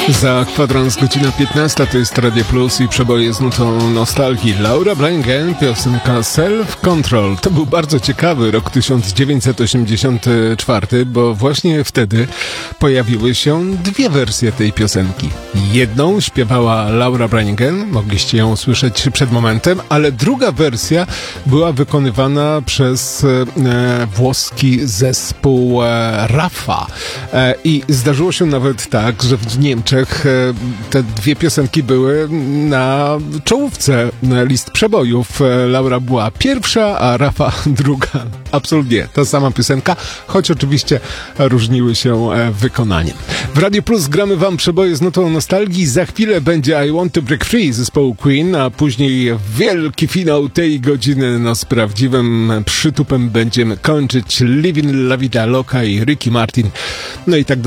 Za kwadrans godzina 15 to jest Radio Plus i przeboje z nutą nostalgii. Laura Branigan, piosenka Self Control. To był bardzo ciekawy rok 1984, bo właśnie wtedy pojawiły się dwie wersje tej piosenki. Jedną śpiewała Laura Branigan, mogliście ją usłyszeć przed momentem, ale druga wersja była wykonywana przez włoski zespół Rafa. I zdarzyło się nawet tak, że w Niemczech te dwie piosenki były na czołówce list przebojów. Laura była pierwsza, a Rafa druga. Absolutnie ta sama piosenka, choć oczywiście różniły się wykonaniem. W Radio Plus gramy wam przeboje z nutą nostalgii. Za chwilę będzie I Want to Break Free zespołu Queen, a później wielki finał tej godziny. No z prawdziwym przytupem będziemy kończyć Living La Vida Loca i Ricky Martin. No i tak do